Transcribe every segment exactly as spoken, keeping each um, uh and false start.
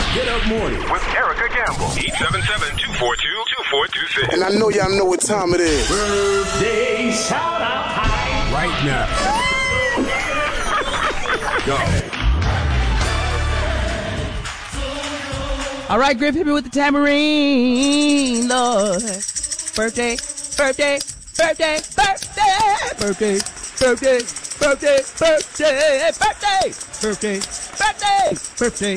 Get Up Morning with Erica Gamble. eight seven seven, two four two, two four two six. And I know y'all know what time it is. Birthday shout out time. Right now. Go. All right, Griff, hit me with the tambourine, Lord. Birthday, birthday, birthday, birthday, birthday, birthday, birthday, birthday, birthday, birthday, birthday,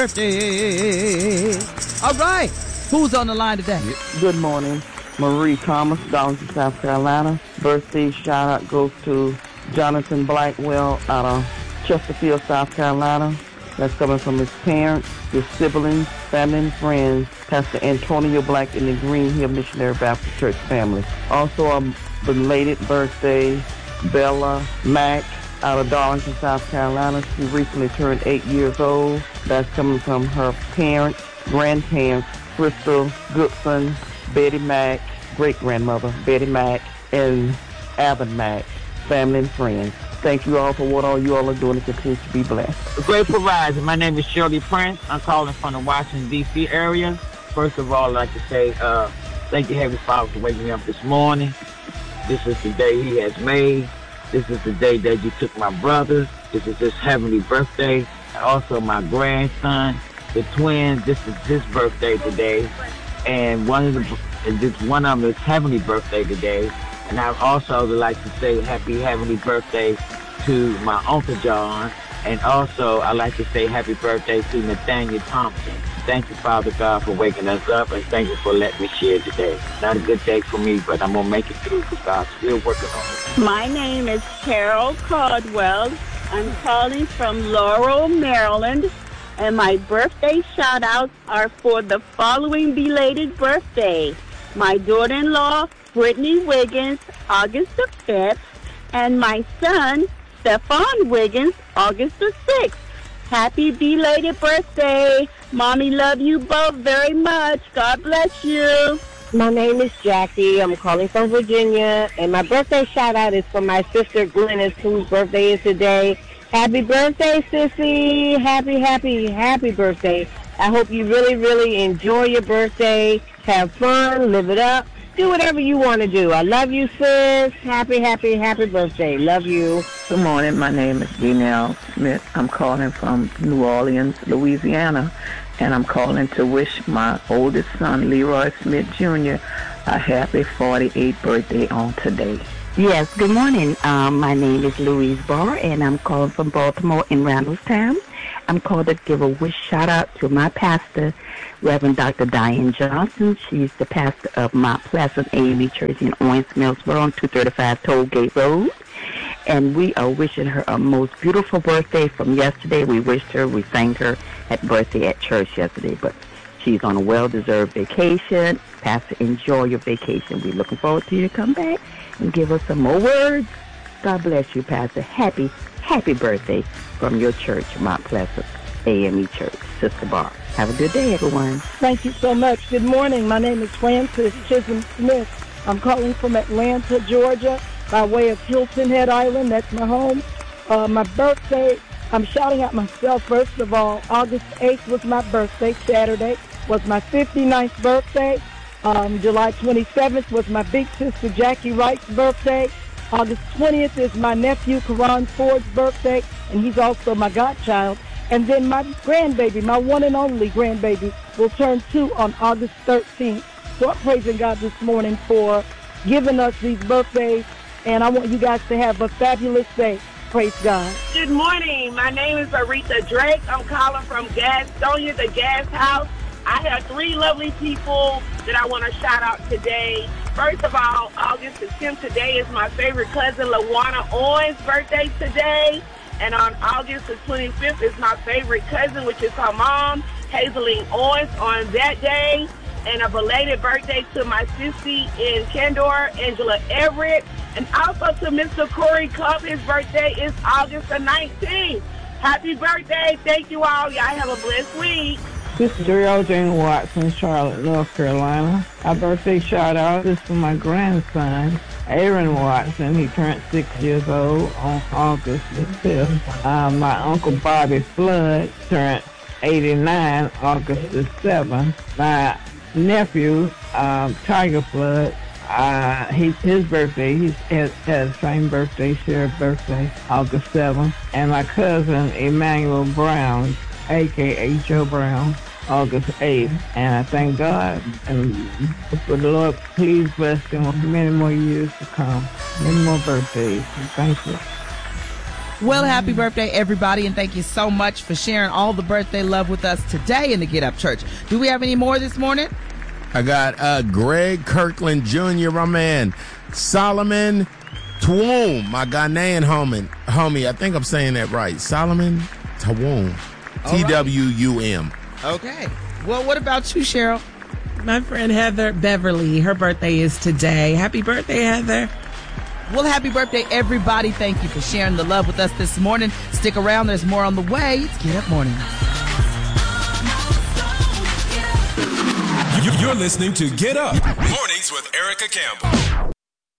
birthday. All right, who's on the line today? Good morning, Marie Thomas, Darlington, South Carolina. Birthday shout out goes to Jonathan Blackwell out of Chesterfield, South Carolina. That's coming from his parents, his siblings, family, and friends, Pastor Antonio Black in the Green Hill Missionary Baptist Church family. Also a belated birthday, Bella Mack out of Darlington, South Carolina. She recently turned eight years old. That's coming from her parents, grandparents, Crystal Goodson, Betty Mack, great-grandmother Betty Mack, and Alvin Mack, family and friends. Thank you all for what all you all are doing and continue to be blessed. Grateful Rising. My name is Shirley Prince. I'm calling from the Washington, D C area. First of all, I'd like to say uh, thank you, Heavenly Father, for waking me up this morning. This is the day He has made. This is the day that you took my brother. This is his heavenly birthday. And also my grandson, the twins. This is his birthday today. And one of the, and this one of them is heavenly birthday today. And I also would like to say happy heavenly birthday to my Uncle John. And also I'd like to say happy birthday to Nathaniel Thompson. Thank you, Father God, for waking us up, and thank you for letting me share today. Not a good day for me, but I'm going to make it through because God's still working on it. My name is Carol Caldwell. I'm calling from Laurel, Maryland. And my birthday shout-outs are for the following belated birthday. My daughter-in-law, Brittany Wiggins, August the fifth, and my son, Stephon Wiggins, August the sixth. Happy belated birthday. Mommy love you both very much. God bless you. My name is Jackie. I'm calling from Virginia, and my birthday shout-out is for my sister Glennis, whose birthday is today. Happy birthday, sissy. Happy, happy, happy birthday. I hope you really, really enjoy your birthday. Have fun. Live it up. Do whatever you want to do. I love you, sis. Happy, happy, happy birthday. Love you. Good morning. My name is Janelle Smith. I'm calling from New Orleans, Louisiana, and I'm calling to wish my oldest son, Leroy Smith Junior, a happy forty-eighth birthday on today. Yes, good morning. Um, my name is Louise Barr, and I'm calling from Baltimore in Randallstown. I'm called to give a wish shout-out to my pastor, Reverend Doctor Diane Johnson. She's the pastor of Mount Pleasant A M E Church in Owens Millsboro on two thirty-five Tollgate Road. And we are wishing her a most beautiful birthday from yesterday. We wished her, we thanked her at birthday at church yesterday, but she's on a well-deserved vacation. Pastor, enjoy your vacation. We're looking forward to you to come back and give us some more words. God bless you, Pastor. Happy, happy birthday from your church, Mount Pleasant A M E Church, Sister Barr. Have a good day, everyone. Thank you so much. Good morning. My name is Frances Chisholm Smith. I'm calling from Atlanta, Georgia, by way of Hilton Head Island. That's my home. Uh, my birthday, I'm shouting out myself, first of all. August eighth was my birthday. Saturday was my fifty-ninth birthday. Um, July twenty-seventh was my big sister Jackie Wright's birthday. August twentieth is my nephew Karan Ford's birthday, and he's also my godchild. And then my grandbaby, my one and only grandbaby, will turn two on August thirteenth. So I'm praising God this morning for giving us these birthdays, and I want you guys to have a fabulous day. Praise God. Good morning. My name is Aretha Drake. I'm calling from Gastonia, the Gas House. I have three lovely people that I want to shout out today. First of all, August the tenth today is my favorite cousin, LaWanna Owens' birthday today. And on August the twenty-fifth is my favorite cousin, which is her mom, Hazeline Owens, on that day. And a belated birthday to my sissy in Kendor, Angela Everett. And also to Mister Corey Cup, his birthday is August the nineteenth. Happy birthday. Thank you all. Y'all have a blessed week. This is Darrell Jane Watson, Charlotte, North Carolina. Our birthday shout-out is for my grandson, Aaron Watson. He turned six years old on August the fifth. Uh, my Uncle Bobby Flood turned eighty-nine, August the seventh. My nephew, um, Tiger Flood, uh, he, his birthday, he has, has the same birthday, shared birthday, August seventh. And my cousin, Emmanuel Brown, a k a. Joe Brown, August eighth. And I thank God and for the Lord, please bless them with many more years to come, many more birthdays. Thank you. Well, happy birthday, everybody, and thank you so much for sharing all the birthday love with us today in the Get Up Church. Do we have any more this morning? I got uh, Greg Kirkland Junior, my man. Solomon Twom, my Ghanaian homie. homie. I think I'm saying that right. Solomon Twom. T W U M. Okay. Well, what about you, Cheryl? My friend Heather Beverly, her birthday is today. Happy birthday, Heather. Well, happy birthday, everybody. Thank you for sharing the love with us this morning. Stick around. There's more on the way. It's Get Up Mornings. You're listening to Get Up Mornings with Erica Campbell.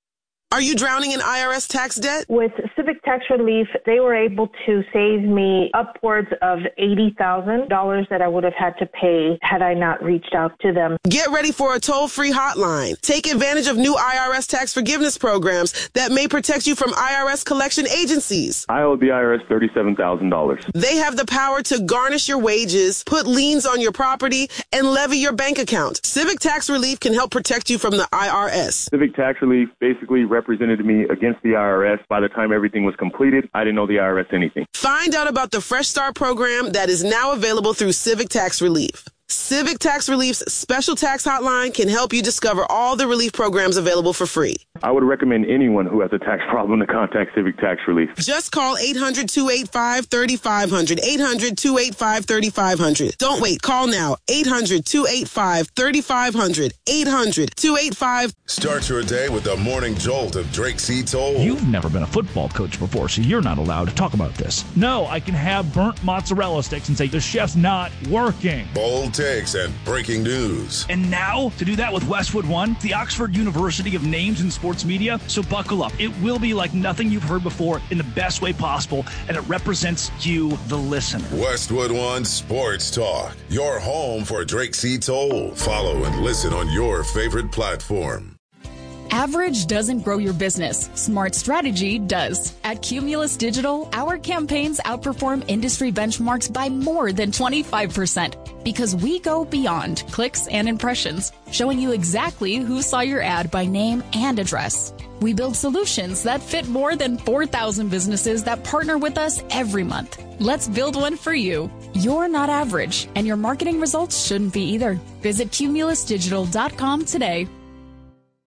Are you drowning in I R S tax debt? With Civic Tax Relief, they were able to save me upwards of eighty thousand dollars that I would have had to pay had I not reached out to them. Get ready for a toll-free hotline. Take advantage of new I R S tax forgiveness programs that may protect you from I R S collection agencies. I owe the I R S thirty-seven thousand dollars. They have the power to garnish your wages, put liens on your property, and levy your bank account. Civic Tax Relief can help protect you from the I R S. Civic Tax Relief basically represented me against the I R S. By the time everything was completed, I didn't know the I R S anything. Find out about the Fresh Start program that is now available through Civic Tax Relief. Civic Tax Relief's special tax hotline can help you discover all the relief programs available for free. I would recommend anyone who has a tax problem to contact Civic Tax Relief. Just call eight hundred, two eight five, three five zero zero, eight hundred, two eight five, three five zero zero. Don't wait. Call now. eight hundred, two eight five, three five zero zero, eight hundred, two eight five. Start your day with the morning jolt of Drake C. Toll. You've never been a football coach before, so you're not allowed to talk about this. No, I can have burnt mozzarella sticks and say the chef's not working. Bold takes and breaking news. And now, to do that with Westwood One, the Oxford University of Names in Sports Media. So buckle up. It will be like nothing you've heard before in the best way possible, and it represents you, the listener. Westwood One Sports Talk, your home for Drake C. Toll. Follow and listen on your favorite platform. Average doesn't grow your business. Smart strategy does. At Cumulus Digital, our campaigns outperform industry benchmarks by more than twenty-five percent because we go beyond clicks and impressions, showing you exactly who saw your ad by name and address. We build solutions that fit more than four thousand businesses that partner with us every month. Let's build one for you. You're not average, and your marketing results shouldn't be either. Visit cumulus digital dot com today.